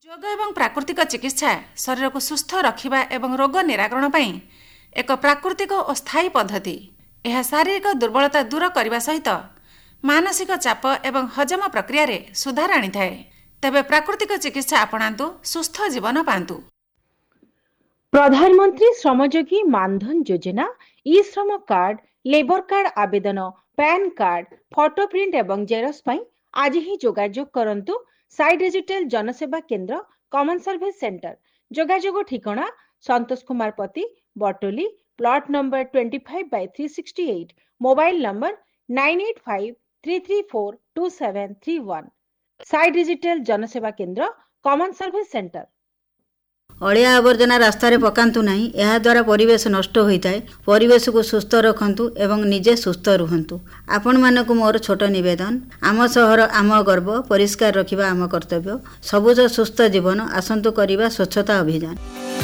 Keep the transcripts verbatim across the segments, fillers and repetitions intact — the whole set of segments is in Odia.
ଯୋଗ ଏବଂ ପ୍ରାକୃତିକ ଚିକିତ୍ସା ଶରୀରକୁ ସୁସ୍ଥ ରଖିବା ଏବଂ ରୋଗ ନିରାକରଣ ପାଇଁ ଏକ ପ୍ରାକୃତିକ ଓ ସ୍ଥାୟୀ ପଦ୍ଧତି। ଏହା ଶାରୀରିକ ଦୁର୍ବଳତା ଦୂର କରିବା ସହିତ ମାନସିକ ଚାପ ଏବଂ ହଜମ ପ୍ରକ୍ରିୟାରେ ସୁଧାର ଆଣିଥାଏ। ତେବେ ପ୍ରାକୃତିକ ଚିକିତ୍ସା ଆପଣାନ୍ତୁ, ସୁସ୍ଥ ଜୀବନ ପାଆନ୍ତୁ। ପ୍ରଧାନମନ୍ତ୍ରୀ ଶ୍ରମଯୋଗୀ ମାନଧନ ଯୋଜନା, ଇ ଶ୍ରମ କାର୍ଡ, ଲେବର କାର୍ଡ ଆବେଦନ, ପ୍ୟାନ୍ କାର୍ଡ, ଫଟୋ ପ୍ରିଣ୍ଟ ଏବଂ ଜେରକ୍ସ ପାଇଁ ଆଜି ହିଁ ଯୋଗାଯୋଗ କରନ୍ତୁ ସାଇ ଡିଜିଟାଲ ଜନସେବା କେନ୍ଦ୍ର, କମନ ସର୍ଭିସ ସେଣ୍ଟର। ଯୋଗାଯୋଗ ଠିକଣା ସନ୍ତୋଷ କୁମାର ପତି, ବଟୋଲି, ପ୍ଲଟ ନମ୍ବର ପଚିଶ ବାଇ ତିନିଶହ ଅଠଷଠି, mobile number nine eight five three three four two seven three one. Sai digital ଜନସେବା କେନ୍ଦ୍ର, କମନ ସର୍ଭିସ ସେଣ୍ଟର। ଅଳିଆ ଆବର୍ଜନା ରାସ୍ତାରେ ପକାନ୍ତୁ ନାହିଁ। ଏହାଦ୍ୱାରା ପରିବେଶ ନଷ୍ଟ ହୋଇଥାଏ। ପରିବେଶକୁ ସୁସ୍ଥ ରଖନ୍ତୁ ଏବଂ ନିଜେ ସୁସ୍ଥ ରୁହନ୍ତୁ। ଆପଣମାନଙ୍କୁ ମୋର ଛୋଟ ନିବେଦନ, ଆମ ସହର ଆମ ଗର୍ବ, ପରିଷ୍କାର ରଖିବା ଆମ କର୍ତ୍ତବ୍ୟ। ସବୁଜ ସୁସ୍ଥ ଜୀବନ, ଆସନ୍ତୁ କରିବା ସ୍ୱଚ୍ଛତା ଅଭିଯାନ।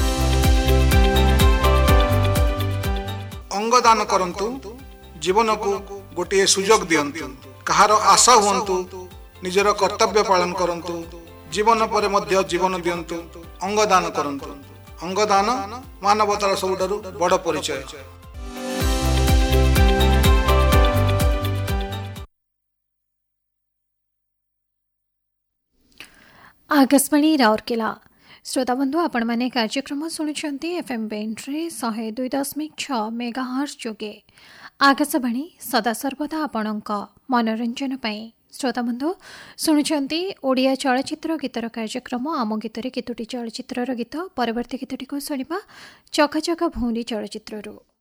ଅଙ୍ଗଦାନ କରନ୍ତୁ, ଜୀବନକୁ ଗୋଟିଏ ସୁଯୋଗ ଦିଅନ୍ତୁ। କାହାର ଆଶା ହୁଅନ୍ତୁ, ନିଜର କର୍ତ୍ତବ୍ୟ ପାଳନ କରନ୍ତୁ। ଜୀବନ ପରେ ମଧ୍ୟ ଜୀବନ ଦିଅନ୍ତୁ, ଅଙ୍ଗଦାନ କରନ୍ତୁ। ଅଙ୍ଗଦାନ ମାନବତାର ସବୁଠାରୁ ବଡ଼ ପରିଚୟ। आकाशवाणी राउरकेला। श्रोताबंधु आपण मैंने कार्यक्रम शुणुंट एफएम बेंट्रे शहे दुई दशमिक छ मेगाहर्ट्ज जोगे। आकाशवाणी सदा सर्वदा आपणक मनोरंजन पाई। श्रोताबंधु शुणुंट ओडिया चलचित्र गीतर कार्यक्रम। आम गीतरे केतोटी चलचित्रर गीत। परवर्ती गीतटी को शुणिबा चका चका भौंरी चलचित्ररू।